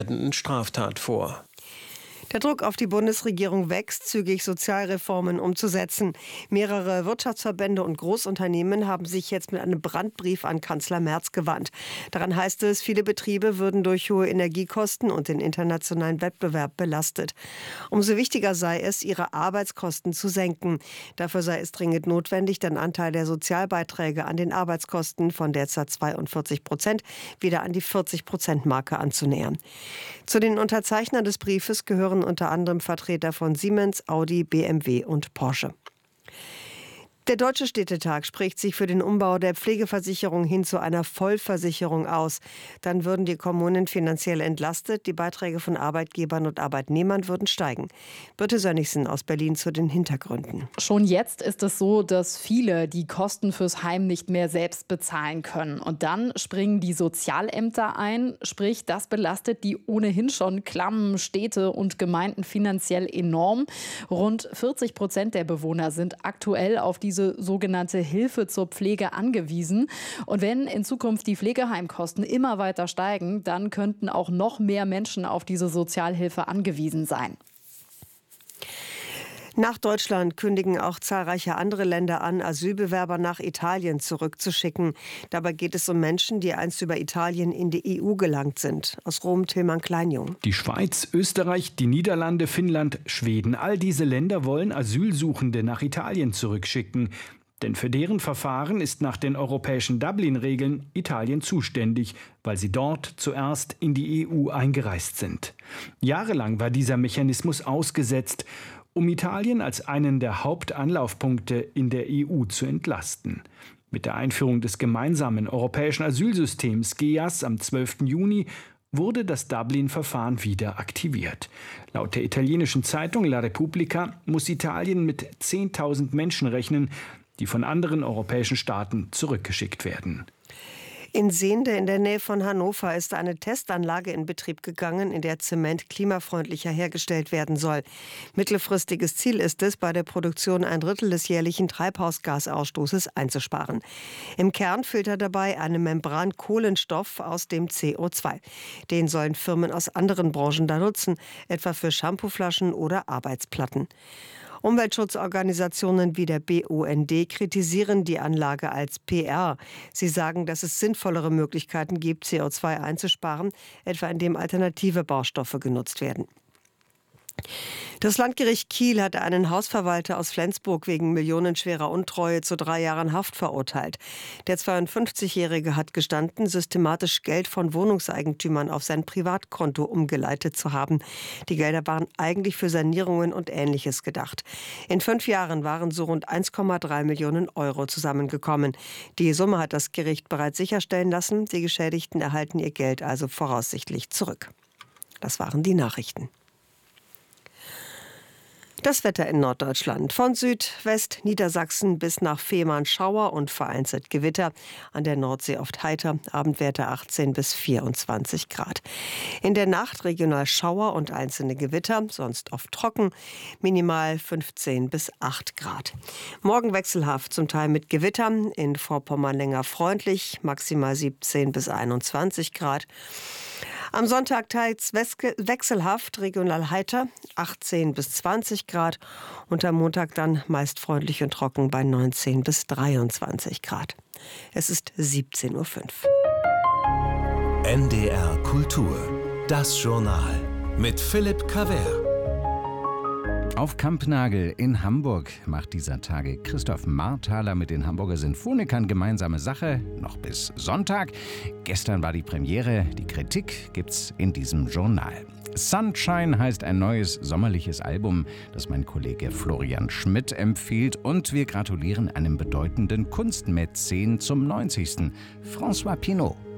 Straftat vor. Der Druck auf die Bundesregierung wächst, zügig Sozialreformen umzusetzen. Mehrere Wirtschaftsverbände und Großunternehmen haben sich jetzt mit einem Brandbrief an Kanzler Merz gewandt. Daran heißt es, viele Betriebe würden durch hohe Energiekosten und den internationalen Wettbewerb belastet. Umso wichtiger sei es, ihre Arbeitskosten zu senken. Dafür sei es dringend notwendig, den Anteil der Sozialbeiträge an den Arbeitskosten von derzeit 42% wieder an die 40%-Marke anzunähern. Zu den Unterzeichnern des Briefes gehören unter anderem Vertreter von Siemens, Audi, BMW und Porsche. Der Deutsche Städtetag spricht sich für den Umbau der Pflegeversicherung hin zu einer Vollversicherung aus. Dann würden die Kommunen finanziell entlastet, die Beiträge von Arbeitgebern und Arbeitnehmern würden steigen. Birte Sönnigsen aus Berlin zu den Hintergründen. Schon jetzt ist es so, dass viele die Kosten fürs Heim nicht mehr selbst bezahlen können. Und dann springen die Sozialämter ein, sprich das belastet die ohnehin schon klammen Städte und Gemeinden finanziell enorm. Rund 40% der Bewohner sind aktuell auf diese sogenannte Hilfe zur Pflege angewiesen. Und wenn in Zukunft die Pflegeheimkosten immer weiter steigen, dann könnten auch noch mehr Menschen auf diese Sozialhilfe angewiesen sein. Nach Deutschland kündigen auch zahlreiche andere Länder an, Asylbewerber nach Italien zurückzuschicken. Dabei geht es um Menschen, die einst über Italien in die EU gelangt sind. Aus Rom Tilman Kleinjung. Die Schweiz, Österreich, die Niederlande, Finnland, Schweden. All diese Länder wollen Asylsuchende nach Italien zurückschicken. Denn für deren Verfahren ist nach den europäischen Dublin-Regeln Italien zuständig, weil sie dort zuerst in die EU eingereist sind. Jahrelang war dieser Mechanismus ausgesetzt, um Italien als einen der Hauptanlaufpunkte in der EU zu entlasten. Mit der Einführung des gemeinsamen europäischen Asylsystems GEAS am 12. Juni wurde das Dublin-Verfahren wieder aktiviert. Laut der italienischen Zeitung La Repubblica muss Italien mit 10.000 Menschen rechnen, die von anderen europäischen Staaten zurückgeschickt werden. In Sehnde in der Nähe von Hannover ist eine Testanlage in Betrieb gegangen, in der Zement klimafreundlicher hergestellt werden soll. Mittelfristiges Ziel ist es, bei der Produktion 1/3 des jährlichen Treibhausgasausstoßes einzusparen. Im Kern filtert dabei eine Membran Kohlenstoff aus dem CO2. Den sollen Firmen aus anderen Branchen da nutzen, etwa für Shampooflaschen oder Arbeitsplatten. Umweltschutzorganisationen wie der BUND kritisieren die Anlage als PR. Sie sagen, dass es sinnvollere Möglichkeiten gibt, CO2 einzusparen, etwa indem alternative Baustoffe genutzt werden. Das Landgericht Kiel hat einen Hausverwalter aus Flensburg wegen millionenschwerer Untreue zu 3 Jahren Haft verurteilt. Der 52-Jährige hat gestanden, systematisch Geld von Wohnungseigentümern auf sein Privatkonto umgeleitet zu haben. Die Gelder waren eigentlich für Sanierungen und Ähnliches gedacht. In 5 Jahren waren so rund 1,3 Millionen Euro zusammengekommen. Die Summe hat das Gericht bereits sicherstellen lassen. Die Geschädigten erhalten ihr Geld also voraussichtlich zurück. Das waren die Nachrichten. Das Wetter in Norddeutschland. Von Südwest-Niedersachsen bis nach Fehmarn Schauer und vereinzelt Gewitter. An der Nordsee oft heiter. Abendwerte 18 bis 24 Grad. In der Nacht regional Schauer und einzelne Gewitter, sonst oft trocken. Minimal 15 bis 8 Grad. Morgen wechselhaft, zum Teil mit Gewittern. In Vorpommern länger freundlich. Maximal 17 bis 21 Grad. Am Sonntag teils wechselhaft, regional heiter, 18 bis 20 Grad. Und am Montag dann meist freundlich und trocken bei 19 bis 23 Grad. Es ist 17:05 Uhr. NDR Kultur, das Journal mit Philipp Cavert. Auf Kampnagel in Hamburg macht dieser Tage Christoph Marthaler mit den Hamburger Sinfonikern gemeinsame Sache, noch bis Sonntag. Gestern war die Premiere, die Kritik gibt's in diesem Journal. Sunshine heißt ein neues sommerliches Album, das mein Kollege Florian Schmidt empfiehlt. Und wir gratulieren einem bedeutenden Kunstmäzen zum 90. François Pinault.